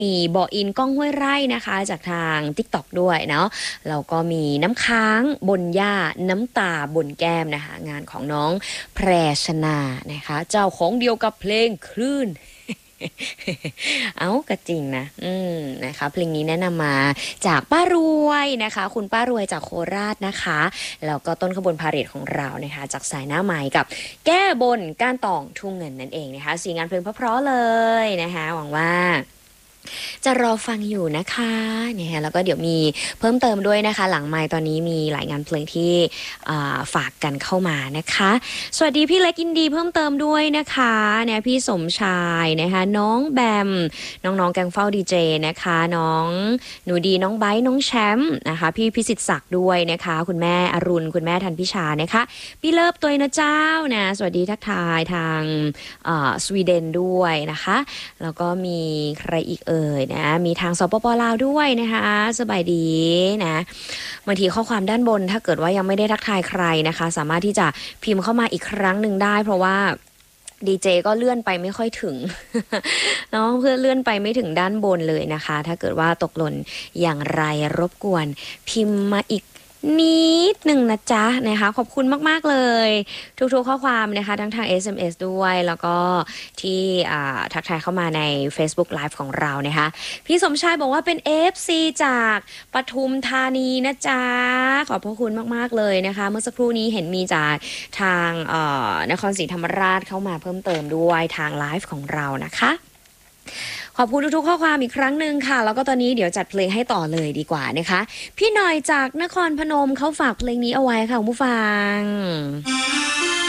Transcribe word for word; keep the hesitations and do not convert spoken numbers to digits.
มีบออินก้องห้วยไร่นะคะจากทาง TikTok ด้วยเนาะแล้วก็มีน้ำค้างบนหญ้าน้ำตาบนแก้มนะคะงานของน้องแพรชนานะคะเจ้าของเดียวกับเพลงคลื่น เอาก็จริงนะอืมนะคะเพลงนี้แนะนำมาจากป้ารวยนะคะคุณป้ารวยจากโคราชนะคะแล้วก็ต้นขบวนพาเหรดของเรานะคะจากสายหน้าไม้กับแก้บนก้านตองทุ่งเงินนั่นเองนะคะสีงานเพลงเพราะๆเลยนะคะหวังว่าจะรอฟังอยู่นะคะเนี่ยแล้วก็เดี๋ยวมีเพิ่มเติมด้วยนะคะหลังไมค์ตอนนี้มีหลายงานเพลงที่ฝากกันเข้ามานะคะสวัสดีพี่เล็กอินดีเพิ่มเติมด้วยนะคะเนี่ยพี่สมชายนะคะน้องแบมน้องๆแกงเฝ้าดีเจนะคะน้องหนูดีน้องไบร์ทน้องแชมป์นะคะพี่พิสิทธิ์ศักดิ์ด้วยนะคะคุณแม่อรุณคุณแม่ทันพิชานะคะพี่เลิฟตัวนะเจ้านะสวัสดีทักทายทางสวีเดนด้วยนะคะแล้วก็มีใครอีกเอ่ยนะมีทางสปปลาวด้วยนะคะสบายดีนะบางทีข้อความด้านบนถ้าเกิดว่ายังไม่ได้ทักทายใครนะคะสามารถที่จะพิมพ์เข้ามาอีกครั้งหนึ่งได้เพราะว่าดีเจก็เลื่อนไปไม่ค่อยถึง เนาะเพื่อเลื่อนไปไม่ถึงด้านบนเลยนะคะถ้าเกิดว่าตกหล่นอย่างไรรบกวนพิมพ์มาอีกนิดหนึ่งนะจ๊ะนะคะขอบคุณมากๆเลยทุกๆข้อความนะคะทั้งทาง เอส เอ็ม เอส ด้วยแล้วก็ที่ทักทายเข้ามาใน Facebook Live ของเรานะคะพี่สมชายบอกว่าเป็น เอฟ ซี จากปทุมธานีนะจ๊ะขอบพระคุณมากๆเลยนะคะเมื่อสักครู่นี้เห็นมีจากทางนครศรีธรรมราชเข้ามาเพิ่มเติมด้วยทางไลฟ์ของเรานะคะขอบคุณทุกๆข้อความอีกครั้งหนึ่งค่ะแล้วก็ตอนนี้เดี๋ยวจัดเพลงให้ต่อเลยดีกว่านะคะพี่หน่อยจากนครพนมเขาฝากเพลงนี้เอาไว้ค่ะคุณผู้ฟัง